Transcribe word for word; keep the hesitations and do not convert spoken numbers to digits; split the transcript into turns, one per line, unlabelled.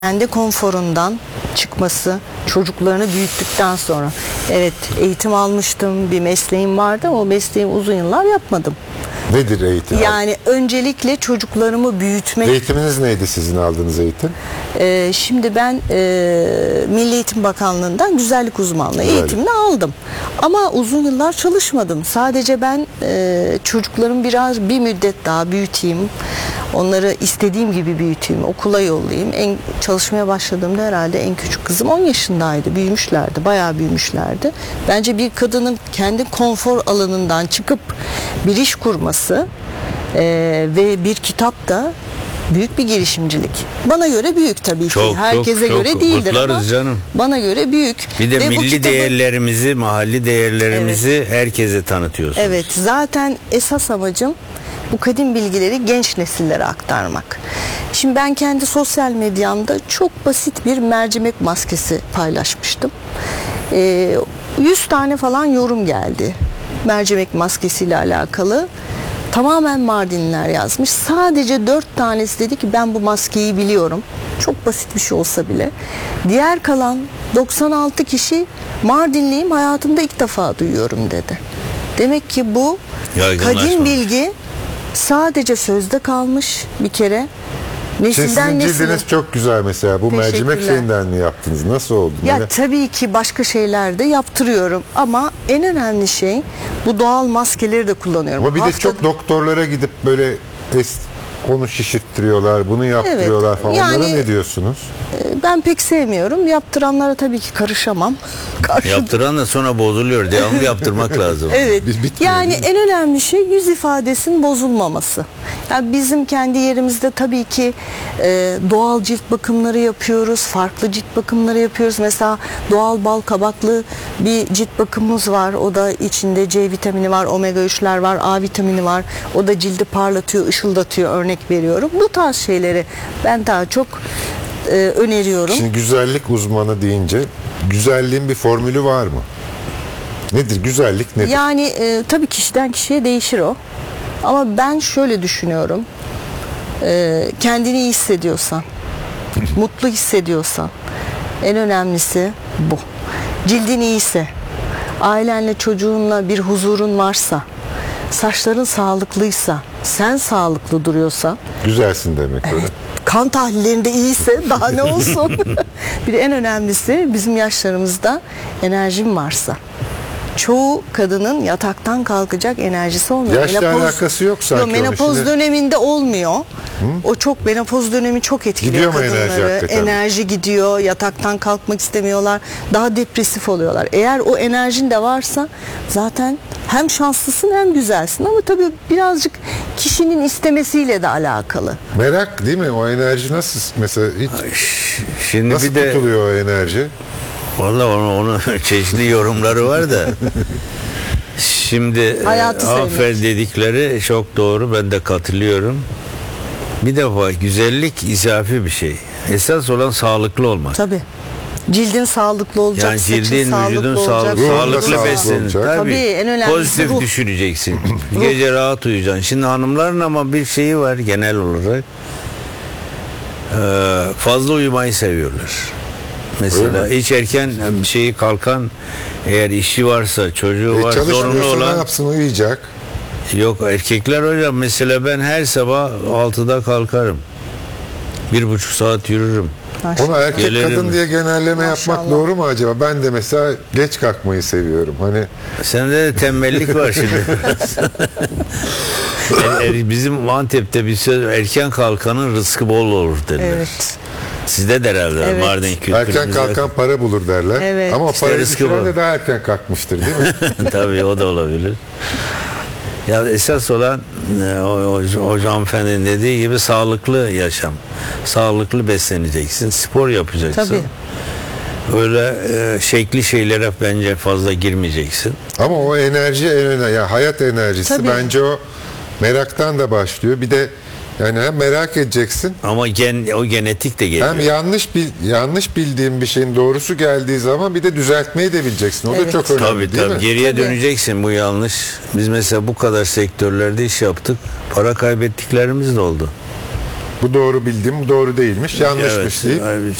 kendi konforundan çıkması, çocuklarını büyüttükten sonra. Evet, eğitim almıştım, bir mesleğim vardı ama o mesleği uzun yıllar yapmadım.
Nedir eğitim?
Yani öncelikle çocuklarımı büyütmek.
Eğitiminiz neydi sizin aldığınız eğitim?
Ee, şimdi ben e, Milli Eğitim Bakanlığı'ndan güzellik uzmanlığı
Güzellik.
eğitimini aldım. Ama uzun yıllar çalışmadım. Sadece ben e, çocuklarımı biraz bir müddet daha büyüteyim. Onları istediğim gibi büyüteyim, okula yollayayım. En, çalışmaya başladığımda herhalde en küçük kızım on yaşındaydı. Büyümüşlerdi, bayağı büyümüşlerdi. Bence bir kadının kendi konfor alanından çıkıp bir iş kurması e, ve bir kitap da büyük bir girişimcilik. Bana göre büyük tabii
çok,
ki. Herkese
çok,
göre
çok
değildir ama
canım.
Bana göre büyük.
Bir de
ve
milli
kitabı,
değerlerimizi, mahalli değerlerimizi evet. herkese tanıtıyorsunuz.
Evet, zaten esas amacım bu kadim bilgileri genç nesillere aktarmak. Şimdi ben kendi sosyal medyamda çok basit bir mercimek maskesi paylaşmıştım. Ee, yüz tane falan yorum geldi mercimek maskesiyle alakalı. Tamamen Mardinliler yazmış. Sadece dört tanesi dedi ki ben bu maskeyi biliyorum. Çok basit bir şey olsa bile. Diğer kalan doksan altı kişi Mardinliyim, hayatımda ilk defa duyuyorum dedi. Demek ki bu kadim bilgi sadece sözde kalmış bir kere.
Sizin cildiniz çok güzel mesela. Bu mercimek şeyinden mi yaptınız? Nasıl oldu?
Ya
Böyle?
Tabii ki başka şeyler de yaptırıyorum ama en önemli şey bu doğal maskeleri de kullanıyorum.
Ama bir
Haftada...
de çok doktorlara gidip böyle es onu şişirttiriyorlar, bunu yaptırıyorlar evet, falan. Yani, onlara ne diyorsunuz?
Ben pek sevmiyorum. Yaptıranlara tabii ki karışamam.
Yaptıran da sonra bozuluyor. Devamlı yaptırmak lazım.
Evet. Yani en önemli şey yüz ifadesinin bozulmaması. Yani bizim kendi yerimizde tabii ki e, doğal cilt bakımları yapıyoruz. Farklı cilt bakımları yapıyoruz. Mesela doğal bal kabaklı bir cilt bakımımız var. O da içinde C vitamini var, omega üçler var, A vitamini var. O da cildi parlatıyor, ışıldatıyor. Örnek veriyorum. Bu tarz şeyleri ben daha çok e, öneriyorum.
Şimdi güzellik uzmanı deyince güzelliğin bir formülü var mı? Nedir? Güzellik nedir?
Yani e, tabii kişiden kişiye değişir o. Ama ben şöyle düşünüyorum. E, kendini iyi hissediyorsan, mutlu hissediyorsan en önemlisi bu. Cildin iyiyse, ailenle çocuğunla bir huzurun varsa, saçların sağlıklıysa, sen sağlıklı duruyorsan
güzelsin demek öyle.
Evet, kan tahlillerinde iyiyse daha ne olsun. Bir de en önemlisi bizim yaşlarımızda enerjim varsa. Çoğu kadının yataktan kalkacak enerjisi olmuyor.
Yaşla menopoz, alakası yok sanki.
Yok, menopoz şimdi... döneminde olmuyor. Hı? O çok menopoz dönemi çok etkiliyor
gidiyor
kadınları.
Enerji,
enerji gidiyor. Yataktan kalkmak istemiyorlar. Daha depresif oluyorlar. Eğer o enerjin de varsa zaten hem şanslısın hem güzelsin. Ama tabii birazcık kişinin istemesiyle de alakalı.
Merak değil mi? O enerji nasıl mesela hiç
şimdi
nasıl
bir de
tutuluyor o enerji?
Vallahi onun, onun çeşitli yorumları var da. Şimdi aferin dedikleri çok doğru, ben de katılıyorum. Bir defa güzellik izafi bir şey. Esas olan sağlıklı olmak.
Tabii. Cildin sağlıklı olacak,
yani cildin, vücudun
olacak,
sağlıklı, sağlıklı beslenir. Tabii.
Tabii, en önemlisi
pozitif
ruh.
düşüneceksin. Gece rahat uyuyacaksın. Şimdi hanımların ama bir şeyi var genel olarak. Ee, fazla uyumayı seviyorlar. Mesela hiç erken bir şeyi kalkan, eğer işi varsa, çocuğu
e,
var, zorunlu olan.
Ne yapsın, uyuyacak?
Yok, erkekler hocam mesela ben her sabah altıda kalkarım. Bir buçuk saat yürürüm.
Ona erkek
Gelirim.
Kadın diye genelleme
Maşallah.
yapmak doğru mu acaba? Ben de mesela geç kalkmayı seviyorum. Hani
sende de tembellik var şimdi. yani bizim Antep'te bir söz, erken kalkanın rızkı bol olur derler. Evet. Sizde de herhalde evet. Mardin kültürümüzde.
Erken kalkan para bulur derler. Evet. Ama
işte
para düşüren de daha erken kalkmıştır değil mi?
Tabii o da olabilir. Ya esas olan o, o, o hanımefendinin dediği gibi sağlıklı yaşam. Sağlıklı besleneceksin. Spor yapacaksın.
Tabii.
Öyle e, şekli şeylere bence fazla girmeyeceksin.
Ama o enerji en önemli. Yani hayat enerjisi
Tabii.
bence o meraktan da başlıyor. Bir de yani hem merak edeceksin.
Ama gen, o genetik de geliyor.
Hem yanlış bil, yanlış bildiğin bir şeyin doğrusu geldiği zaman bir de düzeltmeyi de bileceksin. O evet. da çok önemli
tabii,
değil
tabii.
mi?
Geriye
tabii.
döneceksin, bu yanlış. Biz mesela bu kadar sektörlerde iş yaptık. Para kaybettiklerimiz de oldu.
Bu doğru bildim, bu doğru değilmiş, yanlışmış deyip
Evet,